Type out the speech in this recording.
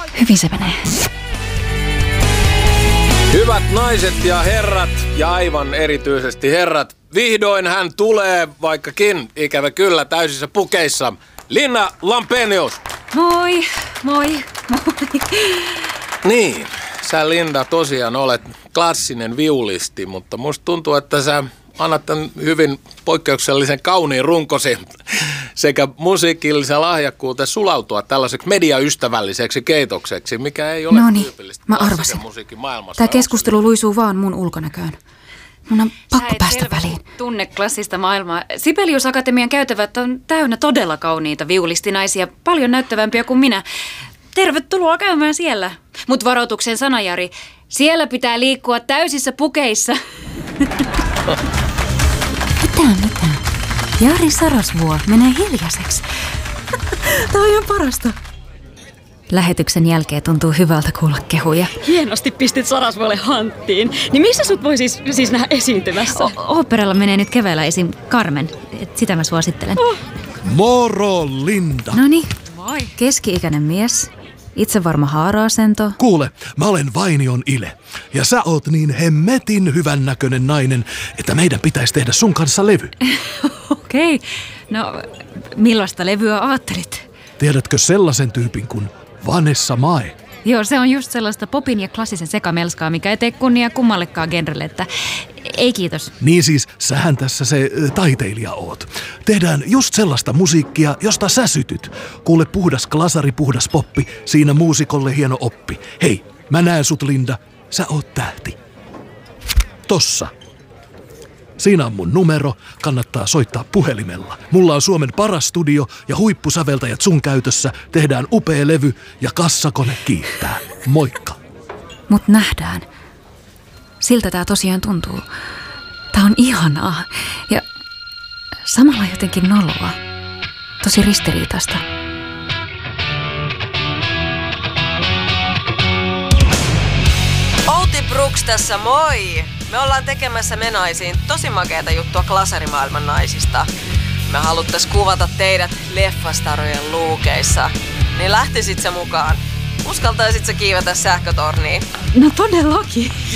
Hyvin se menee. Hyvät naiset ja herrat, ja aivan erityisesti herrat, vihdoin hän tulee, vaikkakin ikävä kyllä täysissä pukeissa. Linna Lampenius. Moi. Niin, sä Linda tosiaan olet klassinen viulisti, mutta musta tuntuu, että sä annat tämän hyvin poikkeuksellisen kauniin runkosi sekä musiikillisen lahjakkuuteen sulautua tällaiseksi mediaystävälliseksi keitokseksi, mikä ei ole tyypillistä mä arvasin. Musiikin maailmassa. Tämä keskustelu luisuu vaan mun ulkonäköön. Mun on pakko päästä väliin. Tunne klassista maailmaa. Sibelius Akatemian käytävät on täynnä todella kauniita viulistinaisia, paljon näyttävämpiä kuin minä. Tervetuloa käymään siellä. Mut varoituksen sana, Jari. Siellä pitää liikkua täysissä pukeissa. Mitä? Jari Sarasvuo menee hiljaiseksi. Tämä on ihan parasta. Lähetyksen jälkeen tuntuu hyvältä kuulla kehuja. Hienosti pistit Sarasvuolle hanttiin. Niin missä sut voi siis nähdä esiintymässä? Oopperalla menee nyt keväällä esim. Carmen. Sitä mä suosittelen. Moro, Linda. Noniin. Moi. Keski-ikäinen mies. Itsevarma haara-asento. Kuule, mä olen Vainion Ile. Ja sä oot niin hemmetin hyvännäköinen nainen, että meidän pitäisi tehdä sun kanssa levy. Okei. No, millaista levyä aattelit? Tiedätkö sellaisen tyypin kuin Vanessa Mae? Joo, se on just sellaista popin ja klassisen sekamelskaa, mikä ei tee kunnia kummallekaan genrelle, että ei kiitos. Niin siis, sähän tässä se taiteilija oot. Tehdään just sellaista musiikkia, josta sä sytyt. Kuule, puhdas glasari, puhdas poppi, siinä muusikolle hieno oppi. Hei, mä näen sut, Linda, sä oot tähti. Tossa. Siinä on mun numero, kannattaa soittaa puhelimella. Mulla on Suomen paras studio ja huippusäveltäjät sun käytössä. Tehdään upea levy ja kassakone kiittää. Moikka. Mut nähdään. Siltä tää tosiaan tuntuu. Tää on ihanaa ja samalla jotenkin noloa. Tosi ristiriitaista. Outi Brooks tässä, moi! Me ollaan tekemässä Menaisiin tosi makeata juttua glasarimaailman naisista. Me haluttais kuvata teidät leffastarojen luukeissa. Niin lähtisit sä mukaan? Uskaltaisit sä kiivetä sähkötorniin? No todellakin.